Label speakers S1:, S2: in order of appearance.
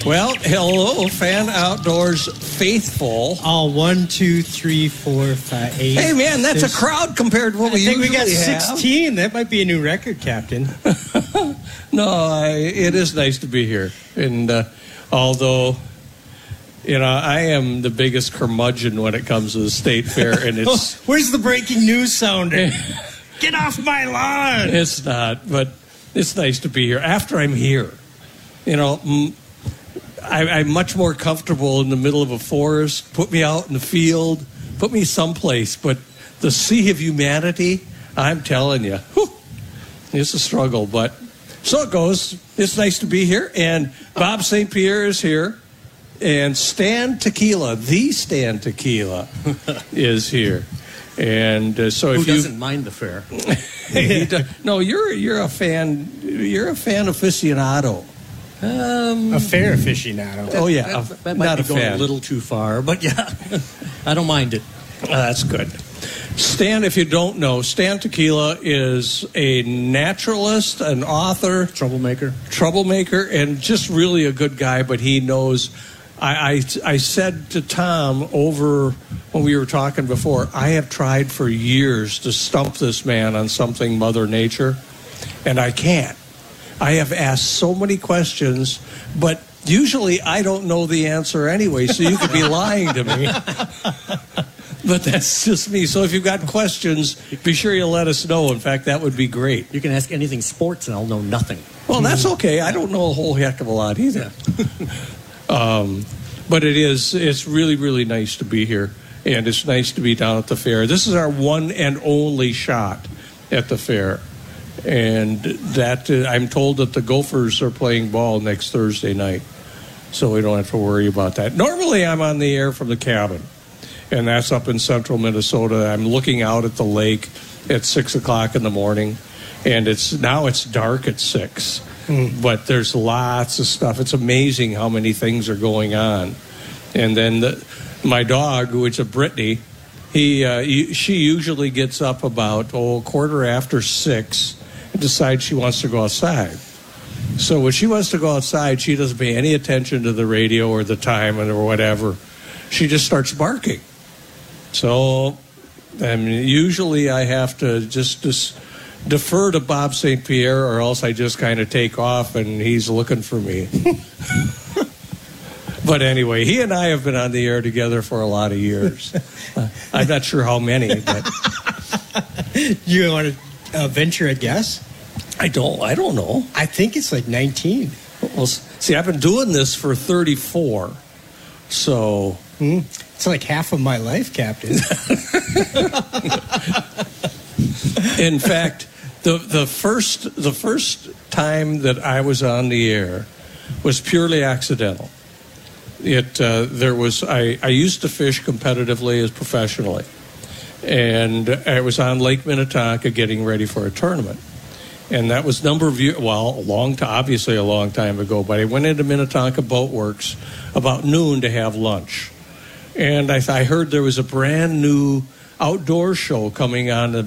S1: Well, hello, Fan Outdoors faithful.
S2: All 1, 2, 3, 4, 5, 8.
S1: Hey, man, that's a crowd compared to what we usually have.
S2: I think we got 16. That might be a new record, Captain.
S1: No, it is nice to be here. And although, you know, I am the biggest curmudgeon when it comes to the state fair, and it's...
S2: Where's the breaking news sounder? Get off my lawn!
S1: It's not, but it's nice to be here. After I'm here, you know, I'm much more comfortable in the middle of a forest. Put me out in the field. Put me someplace. But the sea of humanity, I'm telling you, it's a struggle. But so it goes. It's nice to be here. And Bob St. Pierre is here. And Stan Tequila, the Stan Tequila, is here. And so if
S3: who doesn't mind the fair?
S1: No, you're a fan. You're a fan aficionado.
S2: A fair aficionado.
S1: Oh yeah,
S3: that might
S1: not
S3: be
S1: a
S3: going
S1: fan.
S3: a little too far, but yeah, I don't mind it.
S1: That's good. Stan, if you don't know, Stan Tequila is a naturalist, an author, troublemaker, and just really a good guy. But he knows. I said to Tom over when we were talking before, I have tried for years to stump this man on something Mother Nature, and I can't. I have asked so many questions, but usually I don't know the answer anyway, so you could be lying to me. But that's just me. So if you've got questions, be sure you let us know. In fact, that would be great.
S3: You can ask anything sports, and I'll know nothing.
S1: Well, that's okay. I don't know a whole heck of a lot either. But it's really, really nice to be here, and it's nice to be down at the fair. This is our one and only shot at the fair, and that I'm told that the Gophers are playing ball next Thursday night, so we don't have to worry about that. Normally, I'm on the air from the cabin, and that's up in central Minnesota. I'm looking out at the lake at 6 o'clock in the morning, and it's dark at 6. But there's lots of stuff. It's amazing how many things are going on. And then my dog, which is Brittany, she usually gets up about 6:15 and decides she wants to go outside. So when she wants to go outside, she doesn't pay any attention to the radio or the time or whatever. She just starts barking. So usually I have to just defer to Bob St. Pierre, or else I just kind of take off and he's looking for me. But anyway, he and I have been on the air together for a lot of years. I'm not sure how many, but
S2: You want to venture a guess?
S1: I don't know.
S2: I think it's like 19.
S1: Well, see, I've been doing this for 34, so
S2: it's like half of my life, Captain.
S1: In fact, the first time that I was on the air was purely accidental. I used to fish competitively as professionally, and I was on Lake Minnetonka getting ready for a tournament, and that was obviously a long time ago. But I went into Minnetonka Boat Works about noon to have lunch, and I heard there was a brand new outdoor show coming on